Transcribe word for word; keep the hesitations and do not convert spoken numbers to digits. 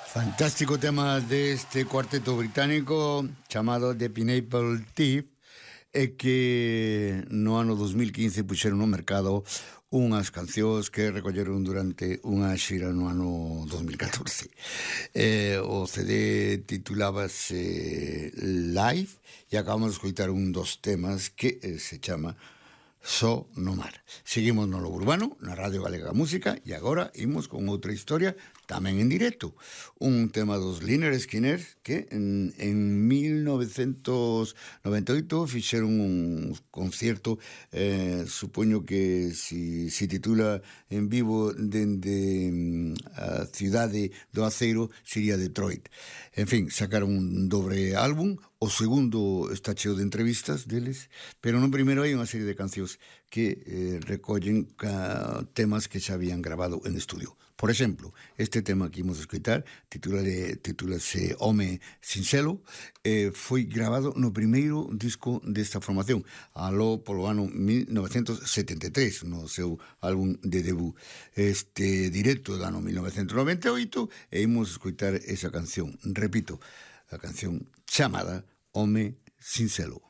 Fantástico tema deste cuarteto británico chamado The Pineapple Thief, e que no ano dos mil quince puxeron no mercado unhas cancións que recolleron durante unha xira no ano dos mil catorce. Eh, o C D titulábase Live e acabamos de escoitar un dos temas que eh, se chama Só no mar. Seguimos no Lobo Urbano, na Radio Galega Música, e agora imos con outra historia tamén en directo. Un tema dos Lynyrd Skynyrd que en, en mil novecentos noventa e oito fixeron un concierto, eh, supoño que si, si titula en vivo dende a cidade do Aceiro sería Detroit. En fin, sacaron un dobre álbum. O segundo está cheo de entrevistas deles, pero no primeiro hai unha serie de cancións que eh, recollen ca, temas que xa habían grabado en estudio. Por exemplo, este tema que imos a escoitar titúlase, titúlase Home Sincero, eh, foi grabado no primeiro disco desta formación, aló polo ano mil novecentos setenta e tres, no seu álbum de debut. Este directo do ano mil novecentos noventa e oito, e imos a escoitar esa canción. Repito, a canción chamada Home Sincero.